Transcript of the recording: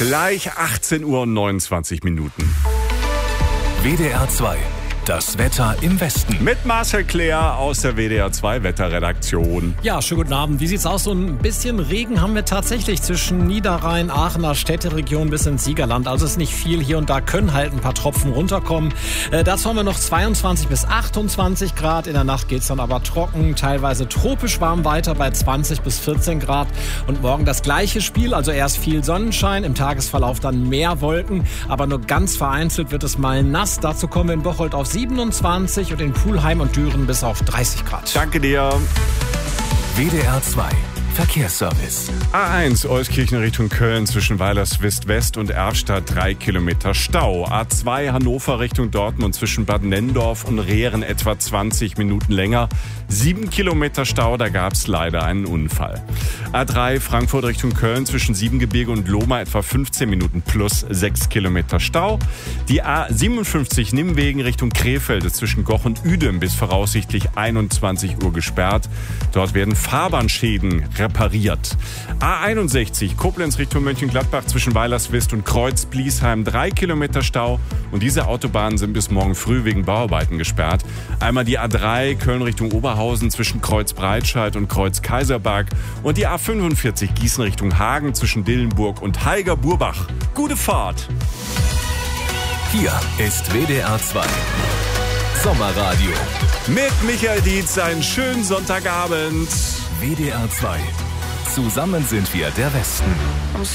Gleich 18 Uhr und 29 Minuten. WDR 2. Das Wetter im Westen. Mit Marcel Claire aus der WDR 2 Wetterredaktion. Ja, schönen guten Abend. Wie sieht's aus? So ein bisschen Regen haben wir tatsächlich zwischen Niederrhein, Aachener Städteregion bis ins Siegerland. Also ist nicht viel. Hier und da können halt ein paar Tropfen runterkommen. Dazu haben wir noch 22 bis 28 Grad. In der Nacht geht's dann aber trocken, teilweise tropisch warm weiter bei 20 bis 14 Grad. Und morgen das gleiche Spiel. Also erst viel Sonnenschein, im Tagesverlauf dann mehr Wolken. Aber nur ganz vereinzelt wird es mal nass. Dazu kommen wir in Bocholt auf 27 und in Pulheim und Düren bis auf 30 Grad. Danke dir. WDR 2. Verkehrsservice. A1 Euskirchen Richtung Köln zwischen Weilerswist West und Erfstadt 3 Kilometer Stau. A2 Hannover Richtung Dortmund zwischen Bad Nenndorf und Rehren etwa 20 Minuten länger. 7 Kilometer Stau, da gab es leider einen Unfall. A3 Frankfurt Richtung Köln zwischen Siebengebirge und Lohmar etwa 15 Minuten plus 6 Kilometer Stau. Die A57 Nimwegen Richtung Krefeld ist zwischen Goch und Uedem bis voraussichtlich 21 Uhr gesperrt. Dort werden Fahrbahnschäden repariert. A61 Koblenz Richtung Mönchengladbach zwischen Weilerswist und Kreuz-Bliesheim 3 Kilometer Stau. Und diese Autobahnen sind bis morgen früh wegen Bauarbeiten gesperrt. Einmal die A3 Köln Richtung Oberhausen zwischen Kreuz-Breitscheid und Kreuz-Kaiserberg. Und die A45 Gießen Richtung Hagen zwischen Dillenburg und Haiger-Burbach. Gute Fahrt! Hier ist WDR 2. Sommerradio. Mit Michael Dietz einen schönen Sonntagabend. WDR 2. Zusammen sind wir der Westen.